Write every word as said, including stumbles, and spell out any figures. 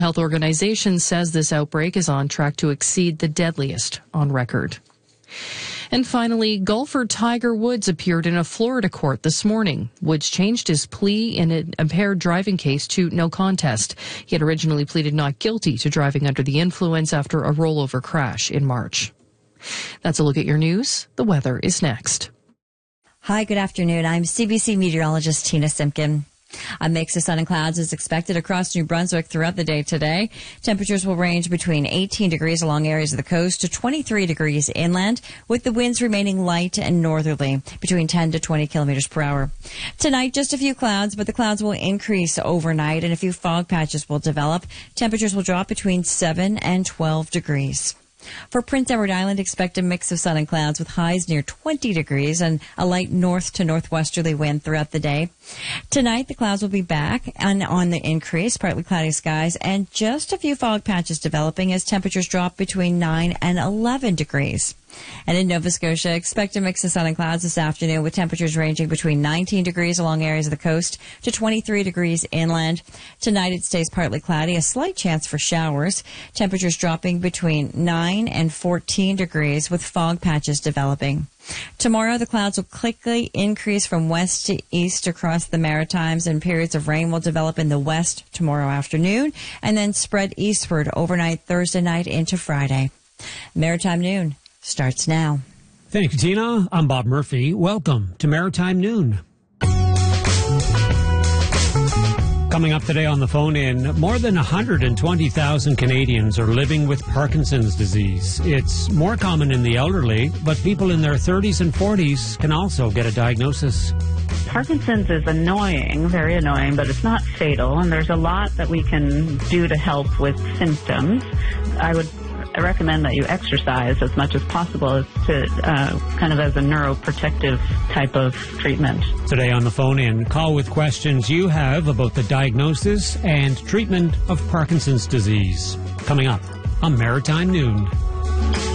Health Organization says this outbreak is on track to exceed the deadliest on record. And finally, golfer Tiger Woods appeared in a Florida court this morning. Woods changed his plea in an impaired driving case to no contest. He had originally pleaded not guilty to driving under the influence after a rollover crash in March. That's a look at your news. The weather is next. Hi, good afternoon. I'm C B C meteorologist Tina Simpkin. A mix of sun and clouds is expected across New Brunswick throughout the day today. Temperatures will range between eighteen degrees along areas of the coast to twenty-three degrees inland, with the winds remaining light and northerly, between ten to twenty kilometers per hour. Tonight, just a few clouds, but the clouds will increase overnight and a few fog patches will develop. Temperatures will drop between seven and twelve degrees. For Prince Edward Island, expect a mix of sun and clouds with highs near twenty degrees and a light north to northwesterly wind throughout the day. Tonight, the clouds will be back and on the increase, partly cloudy skies, and just a few fog patches developing as temperatures drop between nine and eleven degrees. And in Nova Scotia, expect a mix of sun and clouds this afternoon with temperatures ranging between nineteen degrees along areas of the coast to twenty-three degrees inland. Tonight it stays partly cloudy, a slight chance for showers. Temperatures dropping between nine and fourteen degrees with fog patches developing. Tomorrow the clouds will quickly increase from west to east across the Maritimes, and periods of rain will develop in the west tomorrow afternoon and then spread eastward overnight Thursday night into Friday. Maritime Noon starts now. Thank you, Tina. I'm Bob Murphy. Welcome to Maritime Noon. Coming up today on the phone in, more than one hundred twenty thousand Canadians are living with Parkinson's disease. It's more common in the elderly, but people in their thirties and forties can also get a diagnosis. Parkinson's is annoying, very annoying, but it's not fatal, and there's a lot that we can do to help with symptoms. I would I recommend that you exercise as much as possible as to uh, kind of as a neuroprotective type of treatment. Today on the phone in, call with questions you have about the diagnosis and treatment of Parkinson's disease. Coming up on Maritime Noon.